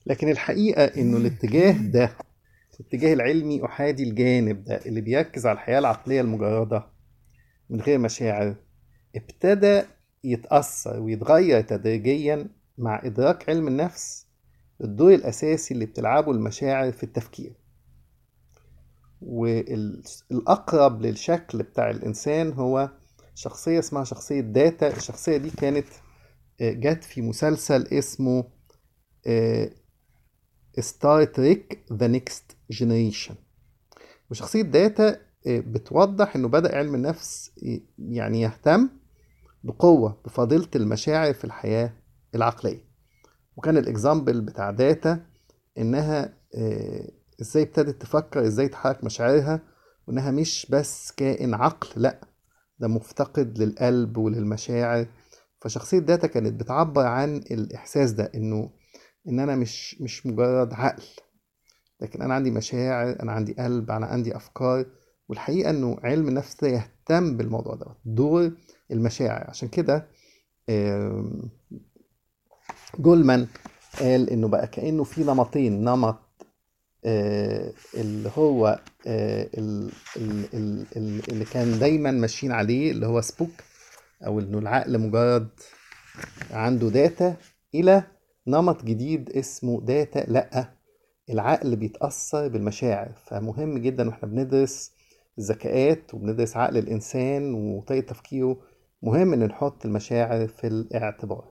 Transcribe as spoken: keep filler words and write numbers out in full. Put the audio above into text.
لكن الحقيقة إنه الاتجاه ده، الاتجاه العلمي أحادي الجانب ده اللي بيركز على الحياة العقلية المجردة من غير مشاعر، ابتدى يتأثر ويتغير تدريجيا مع إدراك علم النفس الدور الأساسي اللي بتلعبه المشاعر في التفكير. والأقرب للشكل بتاع الإنسان هو شخصية اسمها شخصية داتا. الشخصية دي كانت آه، جت في مسلسل اسمه ستار تريك ذا نيكست جنريشن. وشخصية داتا آه، بتوضح انه بدأ علم النفس ي- يعني يهتم بقوة بفضيلة المشاعر في الحياة العقلية. وكان الاكزامبل بتاع داتا انها آه، ازاي ابتدت تفكر ازاي تحرك مشاعرها، وانها مش بس كائن عقل، لا، ده مفتقد للقلب وللمشاعر. فشخصية داتا كانت بتعبر عن الإحساس ده، إنه إن أنا مش مش مجرد عقل، لكن أنا عندي مشاعر، أنا عندي قلب، أنا عندي أفكار. والحقيقة إنه علم النفس ده يهتم بالموضوع ده، دور المشاعر. عشان كده آم، جولمان قال إنه بقى كأنه في نمطين: نمط آه، اللي هو آه، ال- ال- ال- ال- اللي كان دايما ماشيين عليه، اللي هو سبوك، او انه العقل مجرد عنده داتا، الى نمط جديد اسمه داتا لا، العقل بيتأثر بالمشاعر. فمهم جدا واحنا بندرس الذكاءات وبندرس عقل الانسان وطريقة تفكيره، مهم ان نحط المشاعر في الاعتبار.